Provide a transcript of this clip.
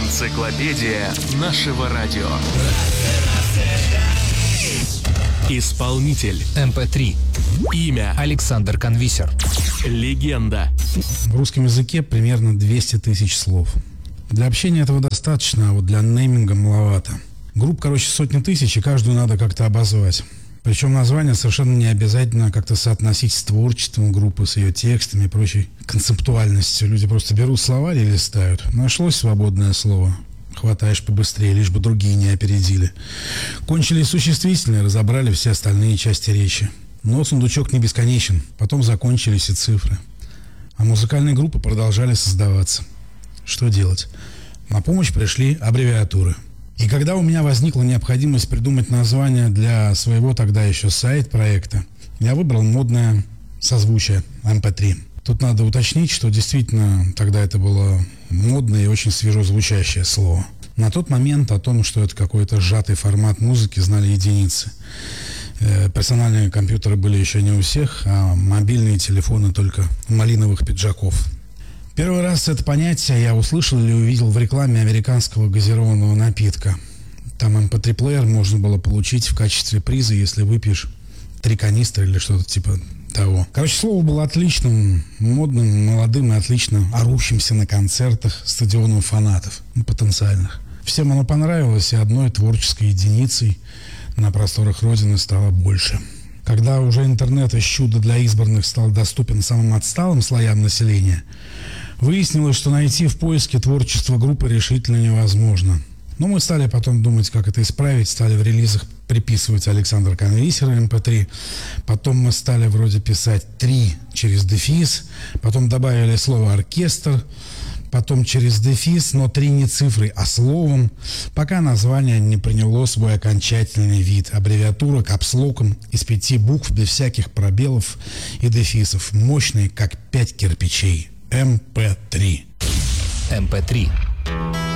Энциклопедия нашего радио. Исполнитель. MP3. Имя. Александр Конвисер. Легенда. В русском языке примерно 200 тысяч слов. Для общения этого достаточно, а вот для нейминга маловато. Групп, сотни тысяч, и каждую надо как-то обозвать. Причем название совершенно не обязательно как-то соотносить с творчеством группы, с ее текстами и прочей концептуальностью. Люди просто берут словарь и листают. Нашлось свободное слово. Хватаешь побыстрее, лишь бы другие не опередили. Кончили существительные, разобрали все остальные части речи. Но сундучок не бесконечен. Потом закончились и цифры. А музыкальные группы продолжали создаваться. Что делать? На помощь пришли аббревиатуры. И когда у меня возникла необходимость придумать название для своего тогда еще сайт-проекта, я выбрал модное созвучие MP3. Тут надо уточнить, что действительно тогда это было модное и очень свежо звучащее слово. На тот момент о том, что это какой-то сжатый формат музыки, знали единицы. Персональные компьютеры были еще не у всех, а мобильные телефоны только у малиновых пиджаков. Первый раз это понятие я услышал или увидел в рекламе американского газированного напитка. Там MP3-плеер можно было получить в качестве приза, если выпьешь 3 канистры или что-то типа того. Слово было отличным, модным, молодым и отлично орущимся на концертах стадионов фанатов, потенциальных. Всем оно понравилось, и одной творческой единицей на просторах Родины стало больше. Когда уже интернет из чуда для избранных стал доступен самым отсталым слоям населения, выяснилось, что найти в поиске творчество группы решительно невозможно. Но мы стали потом думать, как это исправить, стали в релизах приписывать Александр Конвисер MP3, потом мы стали вроде писать 3 через дефис, потом добавили слово «оркестр», потом через дефис, но 3 не цифрой, а словом, пока название не приняло свой окончательный вид. Аббревиатура капслоком из 5 букв без всяких пробелов и дефисов, мощный, как 5 кирпичей. MP3. MP3.